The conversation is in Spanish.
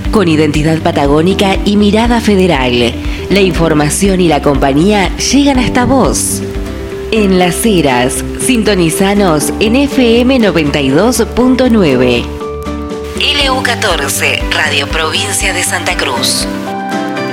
con identidad patagónica y mirada federal. La información y la compañía llegan hasta vos. En Las Heras, sintonizanos en FM 92.9. LU14, Radio Provincia de Santa Cruz.